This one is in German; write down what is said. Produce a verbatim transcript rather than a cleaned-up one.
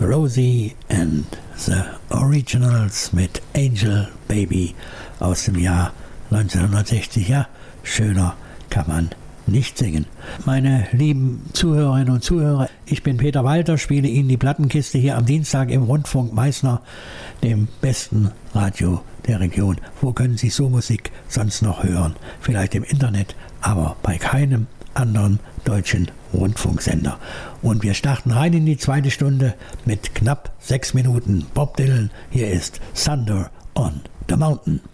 Rosie and the Originals mit Angel Baby aus dem Jahr neunzehnhundertsechzig. Ja, schöner kann man nicht singen. Meine lieben Zuhörerinnen und Zuhörer, ich bin Peter Walter, spiele Ihnen die Plattenkiste hier am Dienstag im Rundfunk Meißner, dem besten Radio der Region. Wo können Sie so Musik sonst noch hören? Vielleicht im Internet, aber bei keinem anderen deutschen Rundfunksender. Und wir starten rein in die zweite Stunde mit knapp sechs Minuten Bob Dylan. Hier ist Thunder on the Mountain.